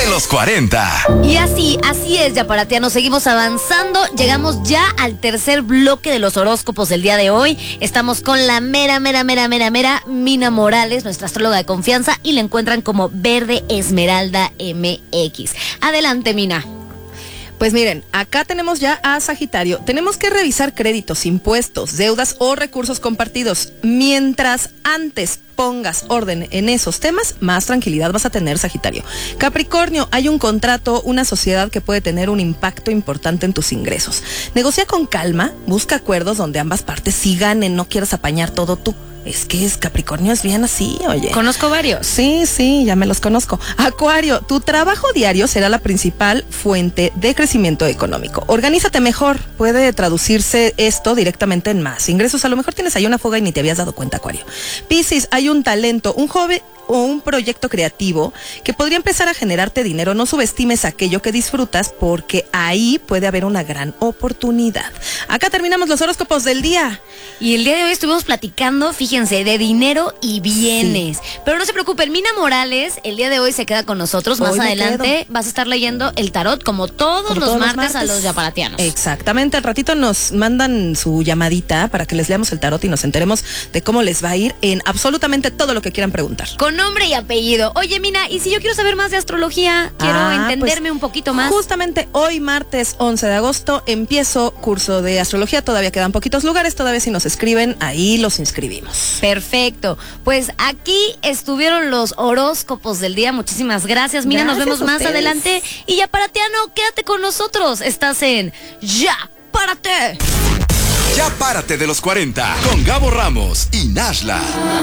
los 40. Y así es, yaparatianos, seguimos avanzando. Llegamos ya al tercer bloque de los horóscopos del día de hoy. Estamos con la mera Mina Morales, nuestra astróloga de confianza, y la encuentran como Verde Esmeralda MX. Adelante, Mina. Pues miren, acá tenemos ya a Sagitario. Tenemos que revisar créditos, impuestos, deudas o recursos compartidos. Mientras antes pongas orden en esos temas, más tranquilidad vas a tener, Sagitario. Capricornio, hay un contrato, una sociedad que puede tener un impacto importante en tus ingresos. Negocia con calma, busca acuerdos donde ambas partes sí ganen, no quieras apañar todo tú. Capricornio es bien así, oye. Conozco varios. Sí, ya me los conozco. Acuario, tu trabajo diario será la principal fuente de crecimiento económico. Organízate mejor. Puede traducirse esto directamente en más ingresos. A lo mejor tienes ahí una fuga y ni te habías dado cuenta, Acuario. Piscis, hay un talento, un hobby o un proyecto creativo que podría empezar a generarte dinero. No subestimes aquello que disfrutas porque ahí puede haber una gran oportunidad. Acá terminamos los horóscopos del día. Y el día de hoy estuvimos platicando, fíjense, de dinero y bienes. Sí. Pero no se preocupen, Mina Morales el día de hoy se queda con nosotros. Más adelante vas a estar leyendo el tarot como todos los martes a los yaparatianos. Exactamente, al ratito nos mandan su llamadita para que les leamos el tarot y nos enteremos de cómo les va a ir en absolutamente todo lo que quieran preguntar. Con nombre y apellido. Oye, Mina, y si yo quiero saber más de astrología, quiero entenderme un poquito más. Justamente hoy, martes 11 de agosto, empiezo curso de astrología. Todavía quedan poquitos lugares, todavía si nos escriben, ahí los inscribimos. Perfecto. Pues aquí estuvieron los horóscopos del día. Muchísimas gracias, Mina. Nos vemos más adelante. Y yaparatiano, quédate con nosotros. Estás en Ya Párate. Ya Párate de los 40 con Gabo Ramos y Nashla.